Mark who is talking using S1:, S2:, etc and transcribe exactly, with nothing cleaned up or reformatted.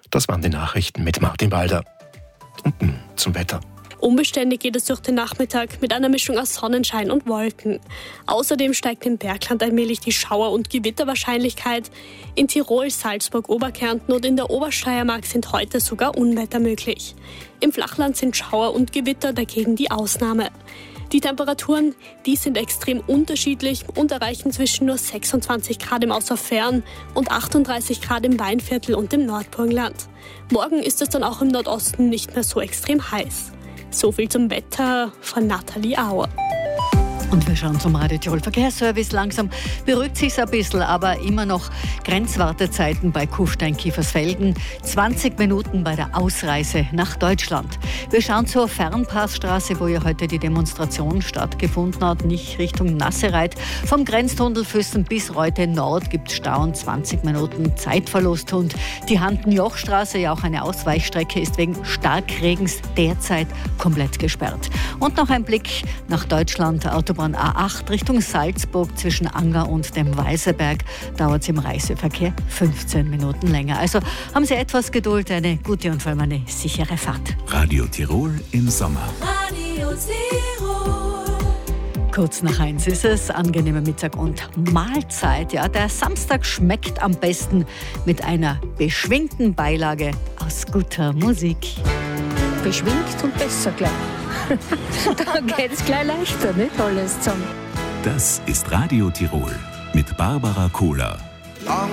S1: Das waren die Nachrichten mit Martin Balder. Und nun zum Wetter.
S2: Unbeständig geht es durch den Nachmittag mit einer Mischung aus Sonnenschein und Wolken. Außerdem steigt im Bergland allmählich die Schauer- und Gewitterwahrscheinlichkeit. In Tirol, Salzburg, Oberkärnten und in der Obersteiermark sind heute sogar Unwetter möglich. Im Flachland sind Schauer und Gewitter dagegen die Ausnahme. Die Temperaturen, die sind extrem unterschiedlich und erreichen zwischen nur sechsundzwanzig Grad im Außerfern und achtunddreißig Grad im Weinviertel und im Nordburgenland. Morgen ist es dann auch im Nordosten nicht mehr so extrem heiß. So viel zum Wetter von Nathalie Auer.
S3: Und wir schauen zum Radio Tirol Verkehrsservice. Langsam beruhigt sich's ein bisschen, aber immer noch Grenzwartezeiten bei Kufstein-Kiefersfelden. zwanzig Minuten bei der Ausreise nach Deutschland. Wir schauen zur Fernpassstraße, wo ja heute die Demonstration stattgefunden hat, nicht Richtung Nassereit. Vom Grenztunnel Füssen bis Reute Nord gibt es Stau und zwanzig Minuten Zeitverlust. Und die Hanten-Joch-Straße, ja auch eine Ausweichstrecke, ist wegen Starkregens derzeit komplett gesperrt. Und noch ein Blick nach Deutschland. Autobahn A acht Richtung Salzburg zwischen Anger und dem Weißerberg dauert es im Reiseverkehr fünfzehn Minuten länger. Also haben Sie etwas Geduld, eine gute und vor allem eine sichere Fahrt.
S4: Radio Tirol im Sommer.
S3: Radio Tirol. Kurz nach eins ist es, angenehmer Mittag und Mahlzeit. Ja, der Samstag schmeckt am besten mit einer beschwingten Beilage aus guter Musik.
S5: Beschwingt und besser gleich. Da geht's gleich leichter, nicht alles zusammen.
S4: Das ist Radio Tirol mit Barbara Kohler.